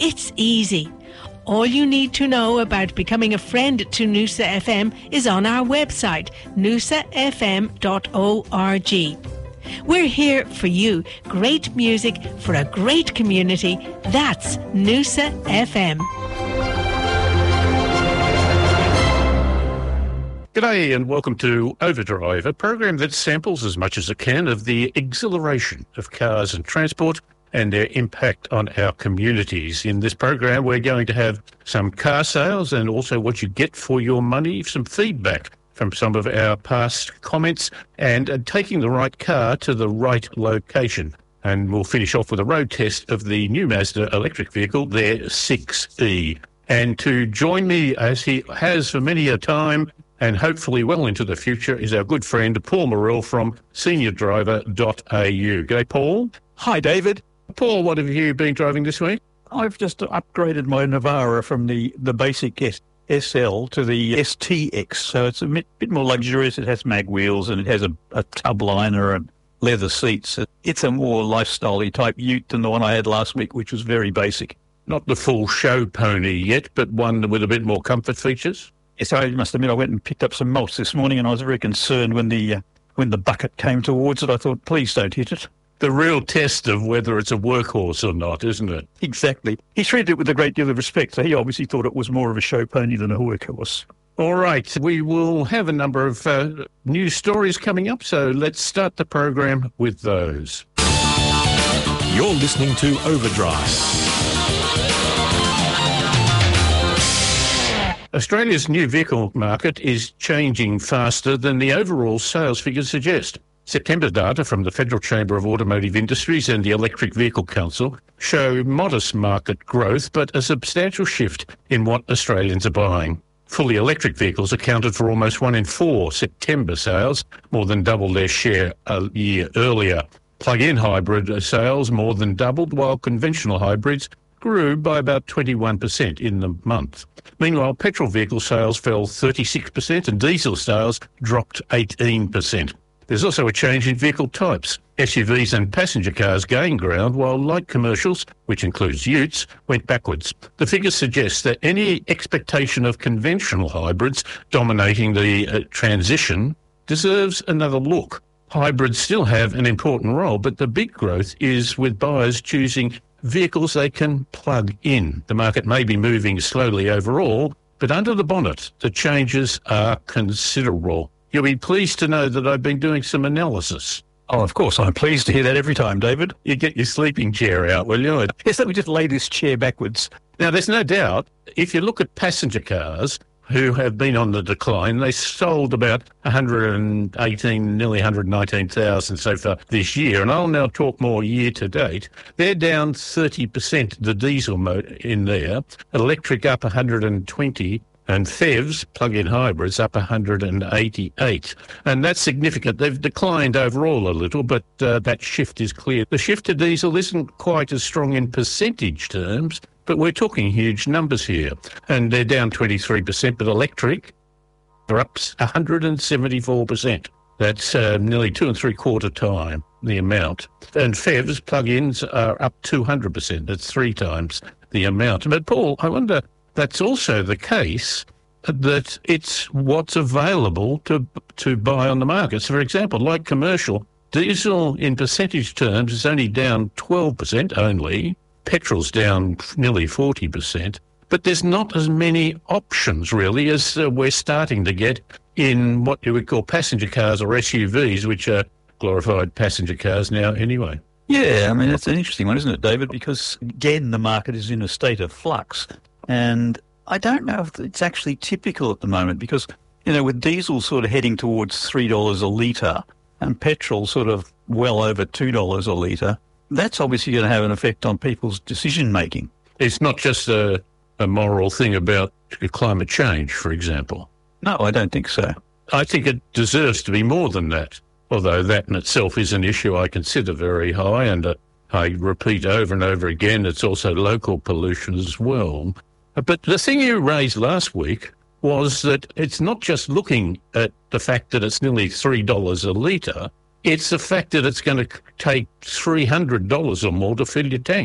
It's easy. All you need to know about becoming a friend to Noosa FM is on our website, noosafm.org. We're here for you. Great music for a great community. That's Noosa FM. G'day and welcome to Overdrive, a program that samples as much as it can of the exhilaration of cars and transport and their impact on our communities. In this program, we're going to have some car sales and also what you get for your money, some feedback from some of our past comments, and taking the right car to the right location. And we'll finish off with a road test of the new Mazda electric vehicle, their 6E. And to join me, as he has for many a time, and hopefully well into the future, is our good friend Paul Morrell from seniordriver.au. G'day, Paul. Hi, David. Paul, what have you been driving this week? I've just upgraded my Navara from the basic SL to the STX, so it's a bit more luxurious. It has mag wheels and it has a tub liner and leather seats. It's a more lifestyle-y type ute than the one I had last week, which was very basic. Not the full show pony yet, but one with a bit more comfort features? Yes, I must admit I went and picked up some mulch this morning and I was very concerned when the bucket came towards it. I thought, please don't hit it. The real test of whether it's a workhorse or not, isn't it? Exactly. He treated it with a great deal of respect, so he obviously thought it was more of a show pony than a workhorse. All right, we will have a number of news stories coming up, so let's start the program with those. You're listening to Overdrive. Australia's new vehicle market is changing faster than the overall sales figures suggest. September data from the Federal Chamber of Automotive Industries and the Electric Vehicle Council show modest market growth, but a substantial shift in what Australians are buying. Fully electric vehicles accounted for almost 1 in 4 September sales, more than double their share a year earlier. Plug-in hybrid sales more than doubled, while conventional hybrids grew by about 21% in the month. Meanwhile, petrol vehicle sales fell 36% and diesel sales dropped 18%. There's also a change in vehicle types. SUVs and passenger cars gained ground, while light commercials, which includes utes, went backwards. The figures suggest that any expectation of conventional hybrids dominating the transition deserves another look. Hybrids still have an important role, but the big growth is with buyers choosing vehicles they can plug in. The market may be moving slowly overall, but under the bonnet, the changes are considerable. You'll be pleased to know that I've been doing some analysis. Oh, of course, I'm pleased to hear that every time, David. You get your sleeping chair out, will you? Yes, let me just lay this chair backwards. Now, there's no doubt, if you look at passenger cars who have been on the decline, they sold about 118, nearly 119,000 so far this year, and I'll now talk more year to date. They're down 30%, the diesel mode in there, electric up 120, and PHEVs, plug-in hybrids, up 188. And that's significant. They've declined overall a little, but that shift is clear. The shift to diesel isn't quite as strong in percentage terms, but we're talking huge numbers here. And they're down 23%, but electric are up 174%. That's nearly 2 3/4 time the amount. And PHEVs, plug-ins, are up 200%. That's 3 times the amount. But Paul, I wonder, that's also the case that it's what's available to buy on the market. So, for example, like commercial, diesel in percentage terms is only down 12% only. Petrol's down nearly 40%. But there's not as many options, really, as we're starting to get in what you would call passenger cars or SUVs, which are glorified passenger cars now anyway. Yeah, I mean, it's an interesting one, isn't it, David? Because, again, the market is in a state of flux. And I don't know if it's actually typical at the moment because, you know, with diesel sort of heading towards $3 a litre and petrol sort of well over $2 a litre, that's obviously going to have an effect on people's decision-making. It's not just a moral thing about climate change, for example. No, I don't think so. I think it deserves to be more than that, although that in itself is an issue I consider very high, and I repeat over and over again, it's also local pollution as well. But the thing you raised last week was that it's not just looking at the fact that it's nearly $3 a litre, it's the fact that it's going to take $300 or more to fill your tank.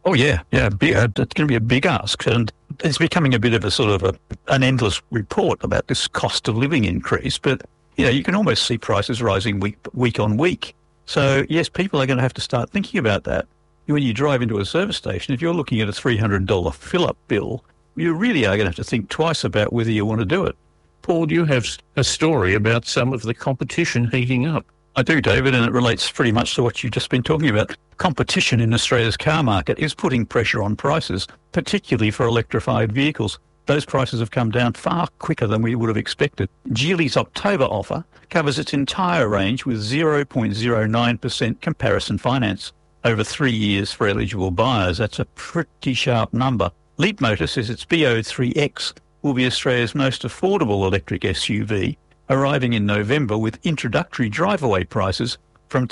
Oh, yeah, big, it's going to be a big ask. And it's becoming a bit of a sort of an endless report about this cost of living increase. But, you can almost see prices rising week on week. So, yes, people are going to have to start thinking about that. When you drive into a service station, if you're looking at a $300 fill-up bill, you really are going to have to think twice about whether you want to do it. Paul, do you have a story about some of the competition heating up? I do, David, and it relates pretty much to what you've just been talking about. Competition in Australia's car market is putting pressure on prices, particularly for electrified vehicles. Those prices have come down far quicker than we would have expected. Geely's October offer covers its entire range with 0.09% comparison finance over 3 years for eligible buyers. That's a pretty sharp number. Leapmotor says its BO3X will be Australia's most affordable electric SUV, arriving in November with introductory drive-away prices from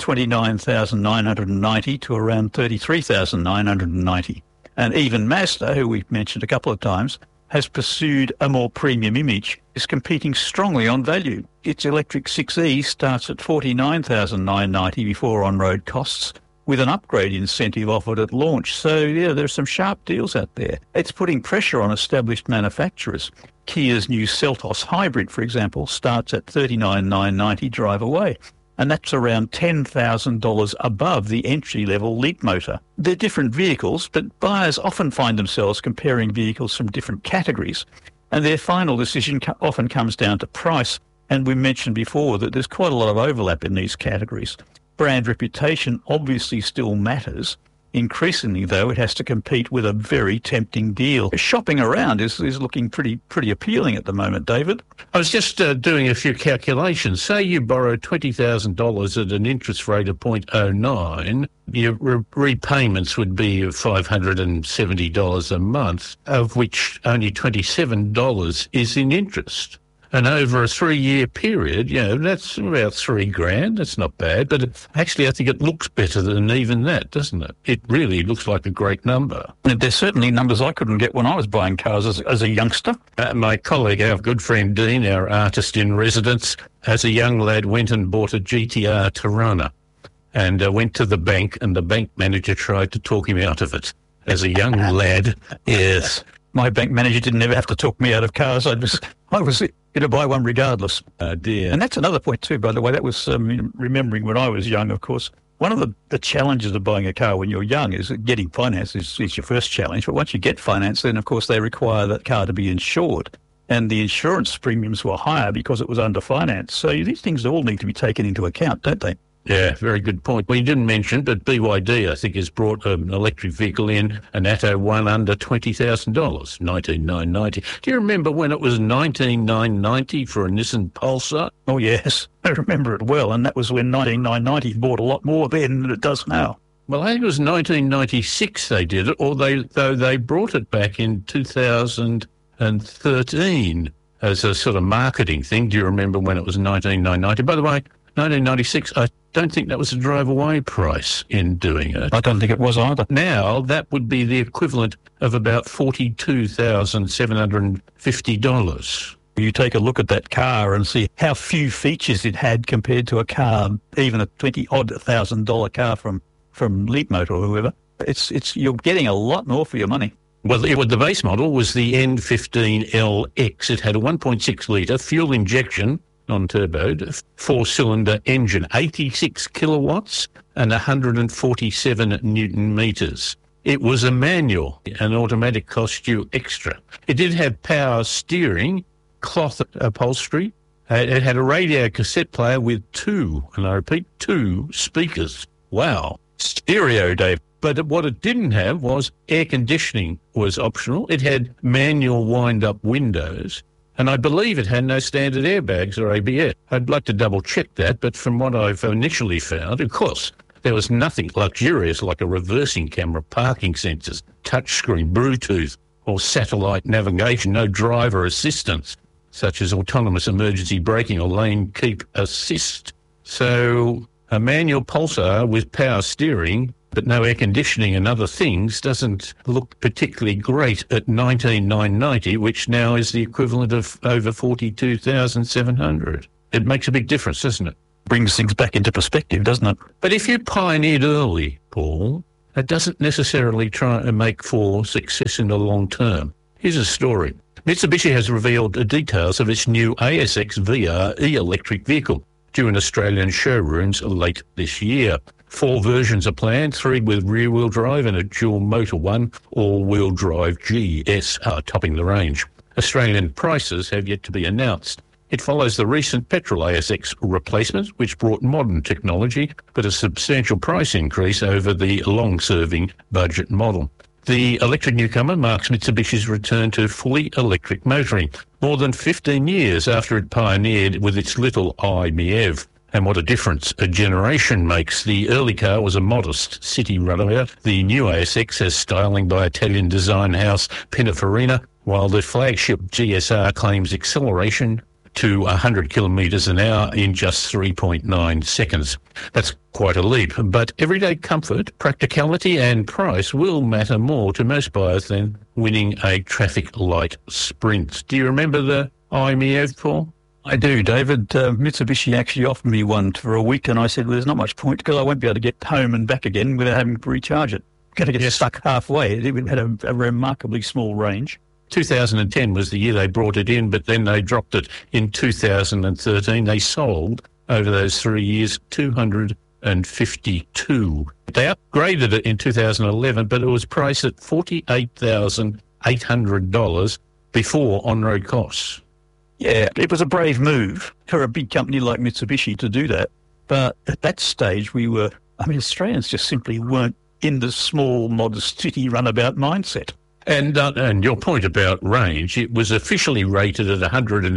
$29,990 to around $33,990. And even Mazda, who we've mentioned a couple of times, has pursued a more premium image, is competing strongly on value. Its electric 6E starts at $49,990 before on-road costs, with an upgrade incentive offered at launch. So, there's some sharp deals out there. It's putting pressure on established manufacturers. Kia's new Seltos Hybrid, for example, starts at $39,990 drive away, and that's around $10,000 above the entry-level Leapmotor. They're different vehicles, but buyers often find themselves comparing vehicles from different categories, and their final decision often comes down to price. And we mentioned before that there's quite a lot of overlap in these categories. Brand reputation obviously still matters. Increasingly, though, it has to compete with a very tempting deal. Shopping around is looking pretty appealing at the moment, David. I was just doing a few calculations. Say you borrow $20,000 at an interest rate of 0.09, your repayments would be $570 a month, of which only $27 is in interest. And over a 3-year period, that's about $3,000. That's not bad. But actually, I think it looks better than even that, doesn't it? It really looks like a great number. There's certainly numbers I couldn't get when I was buying cars as a youngster. My colleague, our good friend Dean, our artist in residence, as a young lad went and bought a GTR Tirana and went to the bank, and the bank manager tried to talk him out of it. As a young lad, yes. My bank manager didn't ever have to talk me out of cars. I was going to buy one regardless. Oh, dear. And that's another point too, by the way. That was remembering when I was young, of course. One of the challenges of buying a car when you're young is that getting finance is your first challenge. But once you get finance, then, of course, they require that car to be insured. And the insurance premiums were higher because it was under finance. So these things all need to be taken into account, don't they? Yeah, very good point. Well, you didn't mention, but BYD, I think, has brought an electric vehicle in, an Atto one under $20,000, $19,990. Do you remember when it was $19,990 for a Nissan Pulsar? Oh, yes. I remember it well, and that was when $19,990 bought a lot more then than it does now. Well, I think it was 1996 they did it, though they brought it back in 2013 as a sort of marketing thing. Do you remember when it was $19,990? By the way, 1996, I don't think that was a drive-away price in doing it. I don't think it was either. Now, that would be the equivalent of about $42,750. You take a look at that car and see how few features it had compared to a car, even a $20,000 car from Leapmotor or whoever. You're getting a lot more for your money. Well, the base model was the N15LX. It had a 1.6 litre fuel injection, non-turboed, 4-cylinder engine, 86 kilowatts and 147 newton metres. It was a manual, and automatic cost you extra. It did have power steering, cloth upholstery. It had a radio cassette player with 2, and I repeat, 2 speakers. Wow. Stereo, Dave. But what it didn't have was air conditioning was optional. It had manual wind-up windows. And I believe it had no standard airbags or ABS. I'd like to double-check that, but from what I've initially found, of course, there was nothing luxurious like a reversing camera, parking sensors, touchscreen, Bluetooth, or satellite navigation, no driver assistance, such as autonomous emergency braking or lane keep assist. So a manual Pulsar with power steering but no air conditioning and other things doesn't look particularly great at $19,990, which now is the equivalent of over $42,700. It makes a big difference, doesn't it? Brings things back into perspective, doesn't it? But if you pioneered early, Paul, It doesn't necessarily try to make for success in the long term. Here's a story. Mitsubishi has revealed the details of its new ASX VR e-electric vehicle due in Australian showrooms late this year. 4 versions are planned, 3 with rear-wheel drive and a dual-motor one, all-wheel drive GS are topping the range. Australian prices have yet to be announced. It follows the recent petrol ASX replacement, which brought modern technology, but a substantial price increase over the long-serving budget model. The electric newcomer marks Mitsubishi's return to fully electric motoring, more than 15 years after it pioneered with its little iMiev. And what a difference a generation makes. The early car was a modest city runabout. The new ASX has styling by Italian design house Pininfarina, while the flagship GSR claims acceleration to 100 kilometres an hour in just 3.9 seconds. That's quite a leap, but everyday comfort, practicality and price will matter more to most buyers than winning a traffic light sprint. Do you remember the iMiev, Paul? I do, David. Mitsubishi actually offered me one for a week, and I said, well, there's not much point because I won't be able to get home and back again without having to recharge it. Got to get stuck halfway. It had a remarkably small range. 2010 was the year they brought it in, but then they dropped it in 2013. They sold, over those 3 years, 252. They upgraded it in 2011, but it was priced at $48,800 before on-road costs. Yeah, it was a brave move for a big company like Mitsubishi to do that. But at that stage, Australians just simply weren't in the small, modest city runabout mindset. And your point about range, it was officially rated at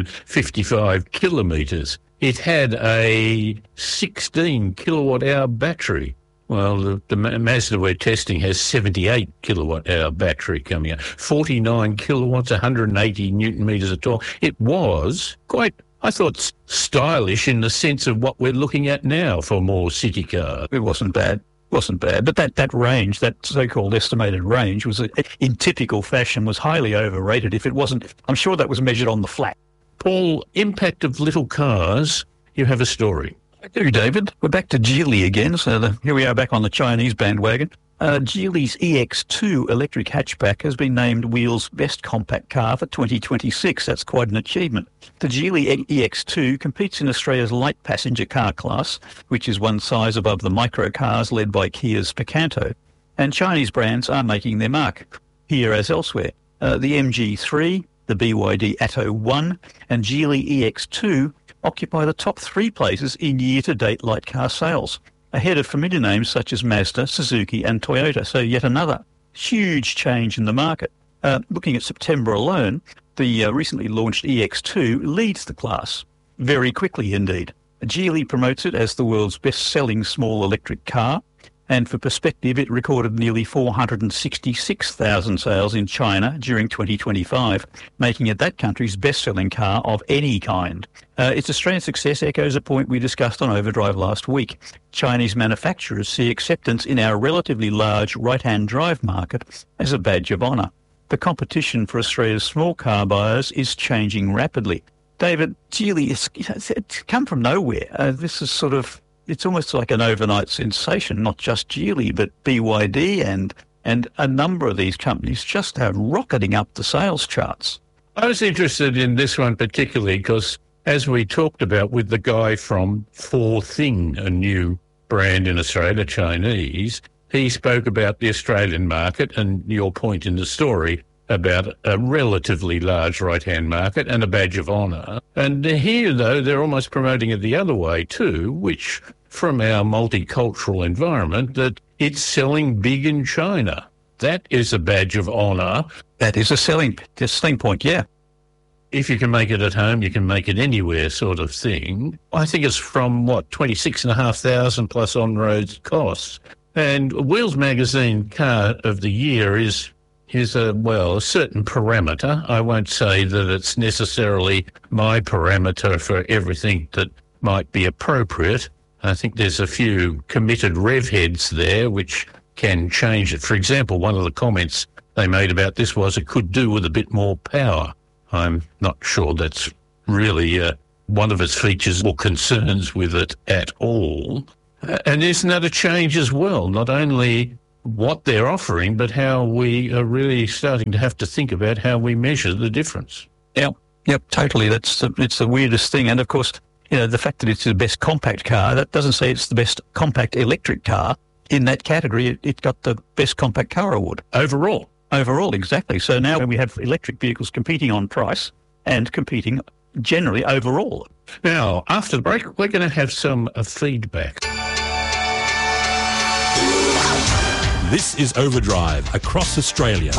155 kilometres. It had a 16 kilowatt-hour battery. Well, the Mazda we're testing has 78 kilowatt-hour battery coming out. 49 kilowatts, 180 newton metres of torque. It was quite, I thought, stylish in the sense of what we're looking at now for more city cars. It wasn't bad. But that range, that so-called estimated range, was in typical fashion, was highly overrated. If it wasn't, I'm sure that was measured on the flat. Paul, impact of little cars, you have a story. I do, David. We're back to Geely again, so here we are back on the Chinese bandwagon. Geely's EX2 electric hatchback has been named Wheel's best compact car for 2026. That's quite an achievement. The Geely EX2 competes in Australia's light passenger car class, which is one size above the micro cars led by Kia's Picanto. And Chinese brands are making their mark, here as elsewhere. The MG3, the BYD Atto 1 and Geely EX2 occupy the top 3 places in year-to-date light car sales, ahead of familiar names such as Mazda, Suzuki and Toyota. So yet another huge change in the market. Looking at September alone, the recently launched EX2 leads the class, very quickly indeed. Geely promotes it as the world's best-selling small electric car, and for perspective, it recorded nearly 466,000 sales in China during 2025, making it that country's best-selling car of any kind. Its Australian success echoes a point we discussed on Overdrive last week. Chinese manufacturers see acceptance in our relatively large right-hand drive market as a badge of honour. The competition for Australia's small car buyers is changing rapidly. David, Geely, it's come from nowhere. This is it's almost like an overnight sensation, not just Geely, but BYD and a number of these companies just are rocketing up the sales charts. I was interested in this one particularly because, as we talked about with the guy from Thing, a new brand in Australia, Chinese, he spoke about the Australian market and your point in the story about a relatively large right-hand market and a badge of honour. And here, though, they're almost promoting it the other way too, which, from our multicultural environment, that it's selling big in China. That is a badge of honour. That is a selling point, yeah. If you can make it at home, you can make it anywhere sort of thing. I think it's from, 26,500 plus on-road costs. And Wheels Magazine Car of the Year is a certain parameter. I won't say that it's necessarily my parameter for everything that might be appropriate. I think there's a few committed rev heads there which can change it. For example, one of the comments they made about this was it could do with a bit more power. I'm not sure that's really one of its features or concerns with it at all. And isn't that a change as well? Not only what they're offering, but how we are really starting to have to think about how we measure the difference. Yep, totally. It's the weirdest thing. And of course, the fact that it's the best compact car, that doesn't say it's the best compact electric car. In that category, it got the best compact car award. Overall, exactly. So now we have electric vehicles competing on price and competing generally overall. Now, after the break, we're going to have some feedback. This is Overdrive across Australia.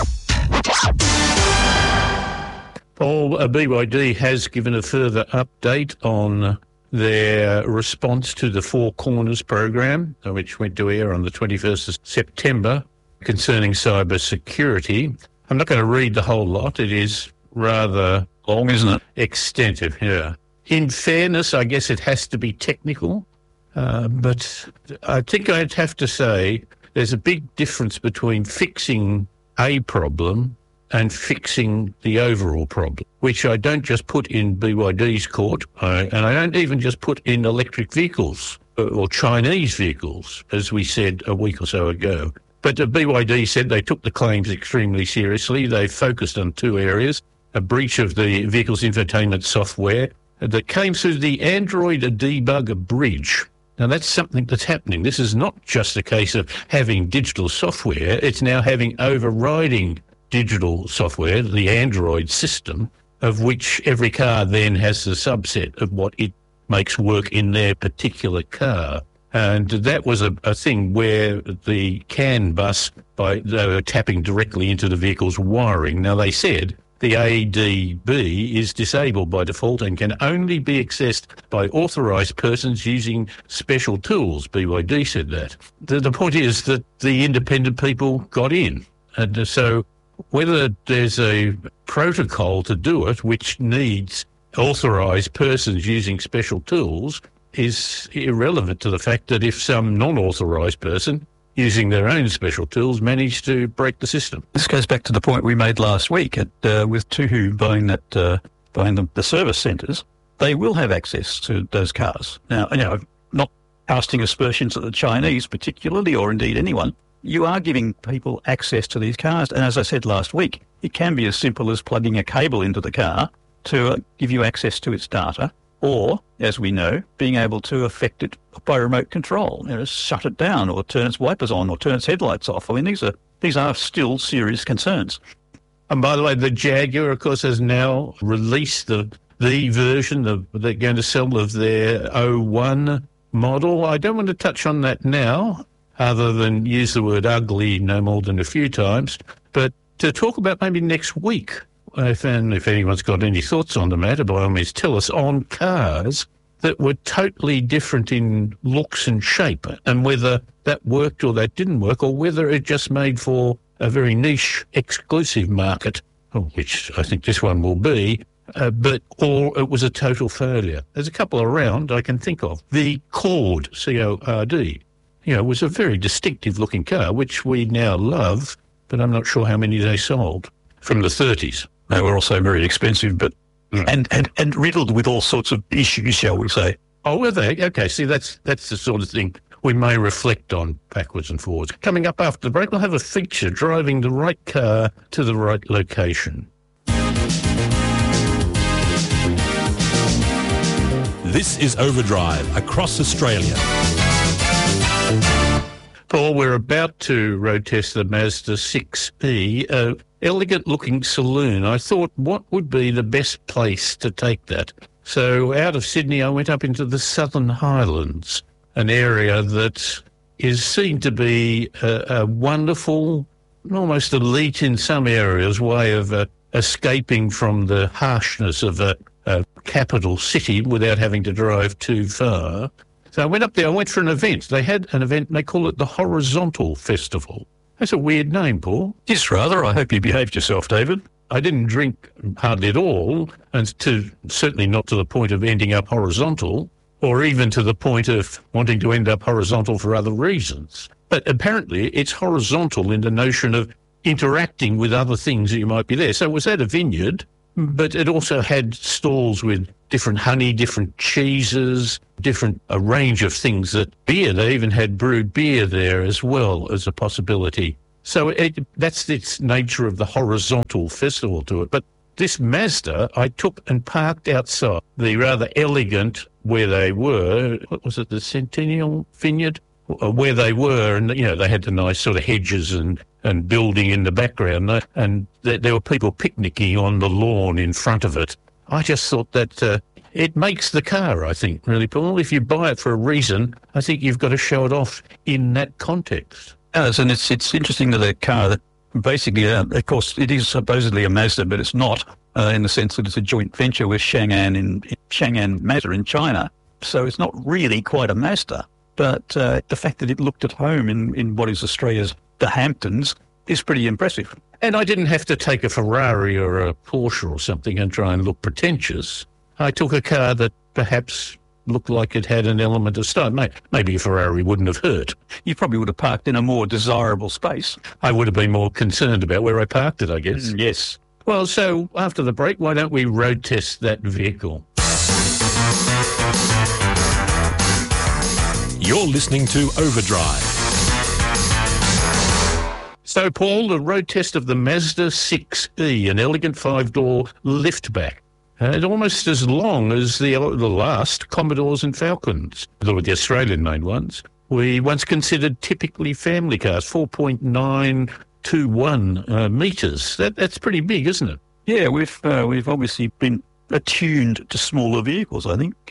Paul, BYD has given a further update on their response to the Four Corners program, which went to air on the 21st of September, concerning cyber security. I'm not going to read the whole lot. It is rather long, isn't it? Extensive, yeah. In fairness, I guess it has to be technical, but I think I'd have to say there's a big difference between fixing a problem and fixing the overall problem, which I don't just put in BYD's court, and I don't even just put in electric vehicles or Chinese vehicles, as we said a week or so ago. But BYD said they took the claims extremely seriously. They focused on two areas: a breach of the vehicle's infotainment software that came through the Android debug bridge. Now, that's something that's happening. This is not just a case of having digital software. It's now having overriding digital software, the Android system, of which every car then has the subset of what it makes work in their particular car. And that was a thing where the CAN bus, they were tapping directly into the vehicle's wiring. Now, they said the ADB is disabled by default and can only be accessed by authorised persons using special tools. BYD said that. The point is that the independent people got in. And so whether there's a protocol to do it, which needs authorised persons using special tools, is irrelevant to the fact that if some non-authorised person using their own special tools managed to break the system. This goes back to the point we made last week with Tuhu buying the service centres. They will have access to those cars. Now, not casting aspersions at the Chinese particularly, or indeed anyone. You are giving people access to these cars. And as I said last week, it can be as simple as plugging a cable into the car to give you access to its data, or, as we know, being able to affect it by remote control, shut it down or turn its wipers on or turn its headlights off. I mean, these are still serious concerns. And by the way, the Jaguar, of course, has now released the version they're going to sell of their 01 model. I don't want to touch on that now, other than use the word ugly no more than a few times, but to talk about maybe next week. If anyone's got any thoughts on the matter, by all means tell us, on cars that were totally different in looks and shape, and whether that worked or that didn't work, or whether it just made for a very niche, exclusive market, which I think this one will be, or it was a total failure. There's a couple around I can think of. The Cord, C-O-R-D, was a very distinctive-looking car, which we now love, but I'm not sure how many they sold, from the 30s. They were also very expensive, but and riddled with all sorts of issues, shall we say. Oh, were they? Okay, see, that's the sort of thing we may reflect on backwards and forwards. Coming up after the break, we'll have a feature, driving the right car to the right location. This is Overdrive across Australia. Paul, we're about to road test the Mazda 6E, an elegant-looking saloon. I thought, what would be the best place to take that? So out of Sydney, I went up into the Southern Highlands, an area that is seen to be a wonderful, almost elite in some areas, way of escaping from the harshness of a capital city without having to drive too far. So I went up there, I went for an event. They had an event, they call it the Horizontal Festival. That's a weird name, Paul. Yes, rather. I hope you behaved yourself, David. I didn't drink hardly at all, and certainly not to the point of ending up horizontal, or even to the point of wanting to end up horizontal for other reasons. But apparently it's horizontal in the notion of interacting with other things that you might be there. So it was at a vineyard, but it also had stalls with different honey, different cheeses, different a range of things. That beer, they even had brewed beer there as well as a possibility. So that's its nature of the horizontal festival to it. But this Mazda, I took and parked outside the rather elegant where they were. What was it, the Centennial Vineyard? Where they were, and they had the nice sort of hedges and building in the background, and there were people picnicking on the lawn in front of it. I just thought that it makes the car, I think, really, Paul. If you buy it for a reason, I think you've got to show it off in that context. Yes, and it's interesting that a car that basically, of course, it is supposedly a Mazda, but it's not in the sense that it's a joint venture with Chang'an Mazda in China. So it's not really quite a Mazda. But the fact that it looked at home in what is Australia's the Hamptons is pretty impressive. And I didn't have to take a Ferrari or a Porsche or something and try and look pretentious. I took a car that perhaps looked like it had an element of style. Maybe a Ferrari wouldn't have hurt. You probably would have parked in a more desirable space. I would have been more concerned about where I parked it, I guess. Yes. Well, so after the break, why don't we road test that vehicle? You're listening to Overdrive. So, Paul, the road test of the Mazda 6E, an elegant five-door liftback. It's almost as long as the last Commodores and Falcons, the Australian-made ones. We once considered typically family cars, 4.921 metres. That's pretty big, isn't it? Yeah, we've obviously been attuned to smaller vehicles, I think.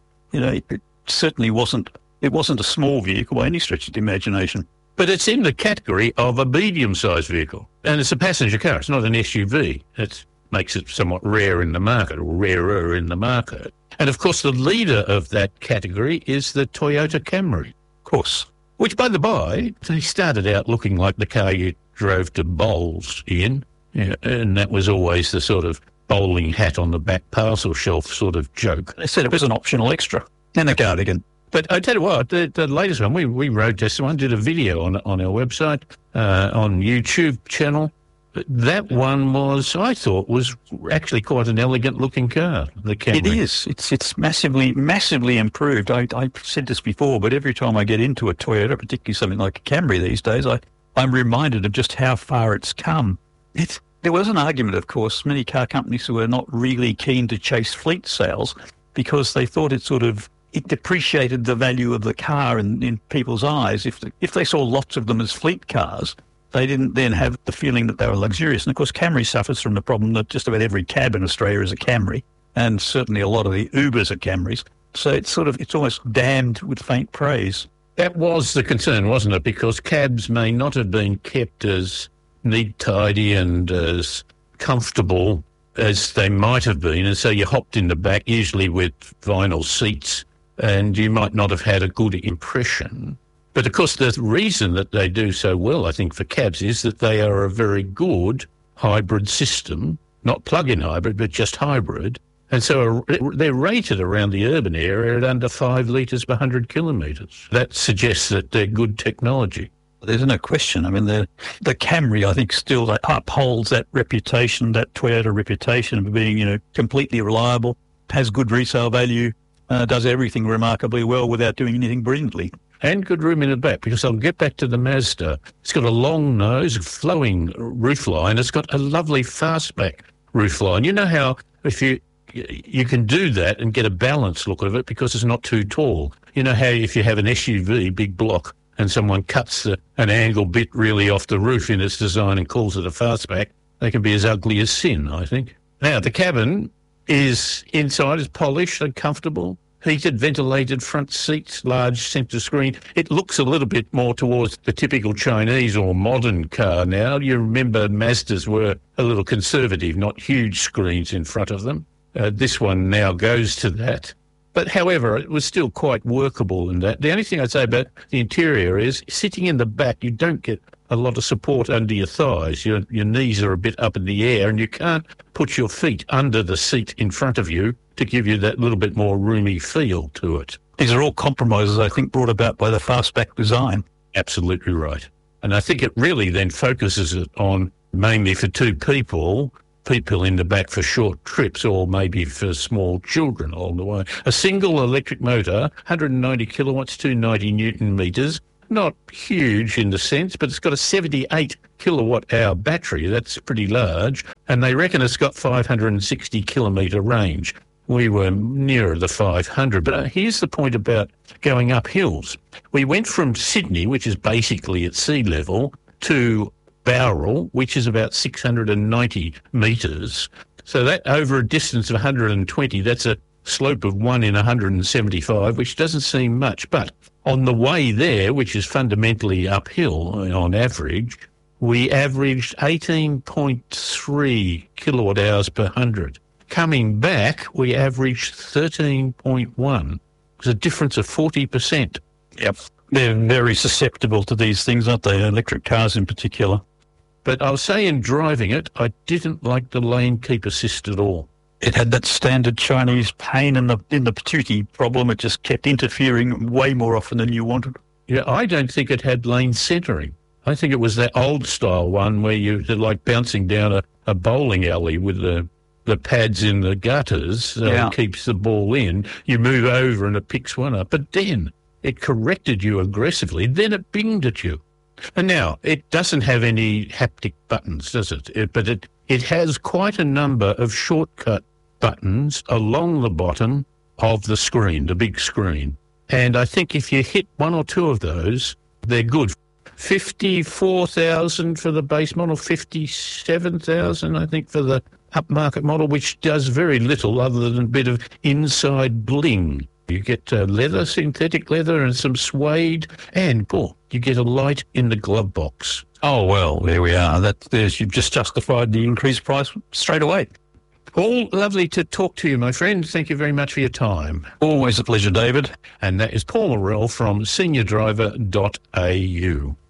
It certainly wasn't a small vehicle by any stretch of the imagination. But it's in the category of a medium-sized vehicle. And it's a passenger car. It's not an SUV. It makes it somewhat rare in the market, or rarer in the market. And, of course, the leader of that category is the Toyota Camry. Of course. Which, by the by, they started out looking like the car you drove to bowls in. Yeah, and that was always the sort of bowling hat on the back parcel shelf sort of joke. They said it was an optional extra. And a cardigan. But I tell you what, the latest one, we road tested one, did a video on our website, on YouTube channel. That one I thought was actually quite an elegant-looking car, the Camry. It is. It's massively improved. I said this before, but every time I get into a Toyota, particularly something like a Camry these days, I'm reminded of just how far it's come. There was an argument, of course, many car companies who were not really keen to chase fleet sales because they thought it depreciated the value of the car in people's eyes. If they saw lots of them as fleet cars, they didn't then have the feeling that they were luxurious. And, of course, Camry suffers from the problem that just about every cab in Australia is a Camry, and certainly a lot of the Ubers are Camrys. So it's almost damned with faint praise. That was the concern, wasn't it? Because cabs may not have been kept as neat, tidy and as comfortable as they might have been. And so you hopped in the back, usually with vinyl seats, and you might not have had a good impression. But, of course, the reason that they do so well, I think, for cabs is that they are a very good hybrid system, not plug-in hybrid, but just hybrid. And so they're rated around the urban area at under 5 litres per 100 kilometres. That suggests that they're good technology. There's no question. I mean, the Camry, I think, still upholds that reputation, that Toyota reputation of being, completely reliable, has good resale value, does everything remarkably well without doing anything brilliantly. And good room in the back, because I'll get back to the Mazda. It's got a long nose, flowing roofline. It's got a lovely fastback roofline. You know how if you can do that and get a balanced look of it because it's not too tall. You know how if you have an SUV, big block, and someone cuts an angle bit really off the roof in its design and calls it a fastback, they can be as ugly as sin, I think. Now, the cabin inside is polished and comfortable. Heated, ventilated front seats, large centre screen. It looks a little bit more towards the typical Chinese or modern car now. You remember Mazdas were a little conservative, not huge screens in front of them. This one now goes to that. But, however, it was still quite workable in that. The only thing I'd say about the interior is sitting in the back, you don't get a lot of support under your thighs. Your knees are a bit up in the air and you can't put your feet under the seat in front of you to give you that little bit more roomy feel to it. These are all compromises, I think, brought about by the fastback design. Absolutely right. And I think it really then focuses it on, mainly for two people, people in the back for short trips or maybe for small children along the way. A single electric motor, 190 kilowatts, 290 newton metres, not huge in the sense, but it's got a 78 kilowatt hour battery. That's pretty large. And they reckon it's got 560 kilometre range. We were nearer the 500. But here's the point about going up hills. We went from Sydney, which is basically at sea level, to Bowral, which is about 690 metres. So that over a distance of 120, that's a slope of 1 in 175, which doesn't seem much. But on the way there, which is fundamentally uphill on average, we averaged 18.3 kilowatt hours per 100. Coming back, we averaged 13.1. It's a difference of 40%. Yep. They're very susceptible to these things, aren't they? Electric cars in particular. But I'll say in driving it, I didn't like the lane keep assist at all. It had that standard Chinese pain in the patootie problem. It just kept interfering way more often than you wanted. Yeah, I don't think it had lane centering. I think it was that old style one where you're like bouncing down a bowling alley with the pads in the gutters, so it keeps the ball in. You move over and it picks one up. But then it corrected you aggressively. Then it binged at you. And now, it doesn't have any haptic buttons, does it? But it has quite a number of shortcut buttons along the bottom of the screen, the big screen. And I think if you hit one or two of those, they're good. 54,000 for the base model, 57,000, I think, for the upmarket model, which does very little other than a bit of inside bling. You get leather, synthetic leather, and some suede, and you get a light in the glove box. Oh, well, there we are. You've just justified the increased price straight away. Paul, lovely to talk to you, my friend. Thank you very much for your time. Always a pleasure, David. And that is Paul Morrell from seniordriver.au.